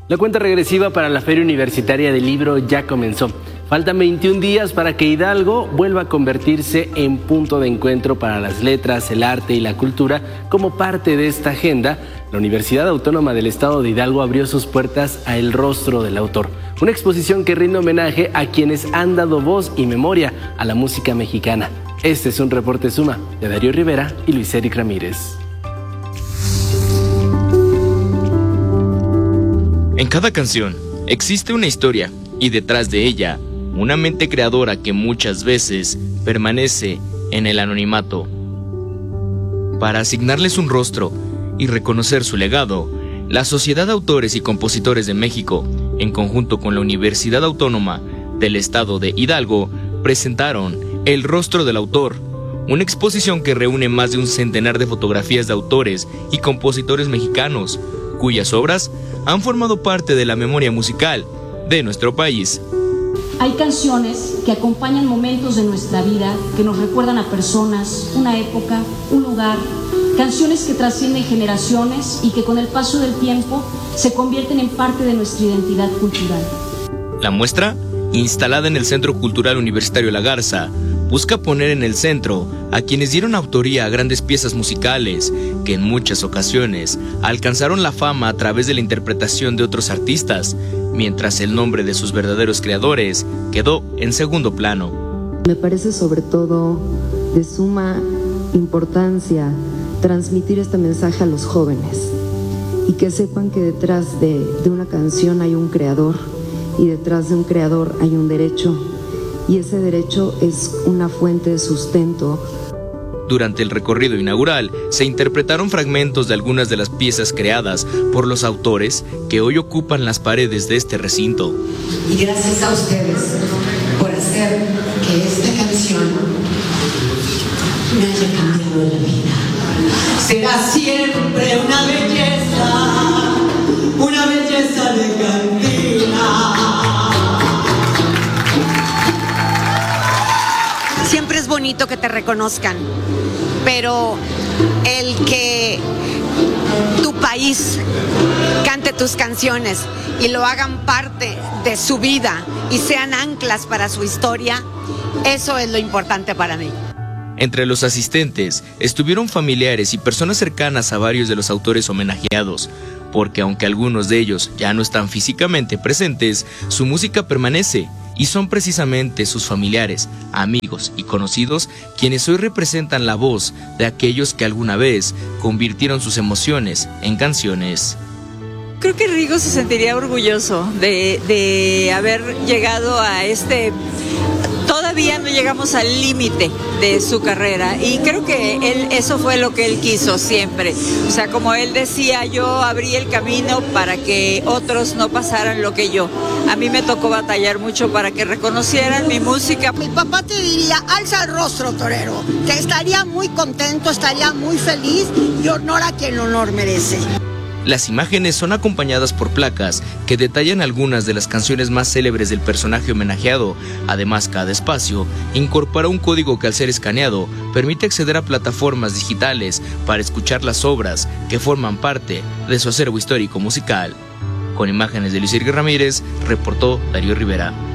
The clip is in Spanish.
La cuenta regresiva para la Feria Universitaria del Libro ya comenzó. Faltan 21 días para que Hidalgo vuelva a convertirse en punto de encuentro para las letras, el arte y la cultura. Como parte de esta agenda, la Universidad Autónoma del Estado de Hidalgo abrió sus puertas a El Rostro del Autor, una exposición que rinde homenaje a quienes han dado voz y memoria a la música mexicana. Este es un reporte Suma de Darío Rivera y Luis Eric Ramírez. En cada canción existe una historia y detrás de ella una mente creadora que muchas veces permanece en el anonimato. Para asignarles un rostro y reconocer su legado, la Sociedad de Autores y Compositores de México, en conjunto con la Universidad Autónoma del Estado de Hidalgo, presentaron El Rostro del Autor, una exposición que reúne más de un centenar de fotografías de autores y compositores mexicanos, cuyas obras han formado parte de la memoria musical de nuestro país. Hay canciones que acompañan momentos de nuestra vida, que nos recuerdan a personas, una época, un lugar, canciones que trascienden generaciones y que con el paso del tiempo se convierten en parte de nuestra identidad cultural. La muestra, instalada en el Centro Cultural Universitario La Garza, busca poner en el centro a quienes dieron autoría a grandes piezas musicales que en muchas ocasiones alcanzaron la fama a través de la interpretación de otros artistas, mientras el nombre de sus verdaderos creadores quedó en segundo plano. Me parece sobre todo de suma importancia transmitir este mensaje a los jóvenes y que sepan que detrás de una canción hay un creador y detrás de un creador hay un derecho. Y ese derecho es una fuente de sustento. Durante el recorrido inaugural se interpretaron fragmentos de algunas de las piezas creadas por los autores que hoy ocupan las paredes de este recinto. Y gracias a ustedes por hacer que esta canción me haya cambiado la vida. Será siempre una belleza de cantina. Siempre es bonito que te reconozcan, pero el que tu país cante tus canciones y lo hagan parte de su vida y sean anclas para su historia, eso es lo importante para mí. Entre los asistentes estuvieron familiares y personas cercanas a varios de los autores homenajeados, porque aunque algunos de ellos ya no están físicamente presentes, su música permanece. Y son precisamente sus familiares, amigos y conocidos quienes hoy representan la voz de aquellos que alguna vez convirtieron sus emociones en canciones. Creo que Rigo se sentiría orgulloso de haber llegado a este... Todavía no llegamos al límite de su carrera y creo que eso fue lo que él quiso siempre. O sea, como él decía, yo abrí el camino para que otros no pasaran lo que yo. A mí me tocó batallar mucho para que reconocieran mi música. Mi papá te diría, alza el rostro, torero, que estaría muy contento, estaría muy feliz y honor a quien honor merece. Las imágenes son acompañadas por placas que detallan algunas de las canciones más célebres del personaje homenajeado. Además, cada espacio incorpora un código que al ser escaneado permite acceder a plataformas digitales para escuchar las obras que forman parte de su acervo histórico musical. Con imágenes de Luis Eric Ramírez, reportó Darío Rivera.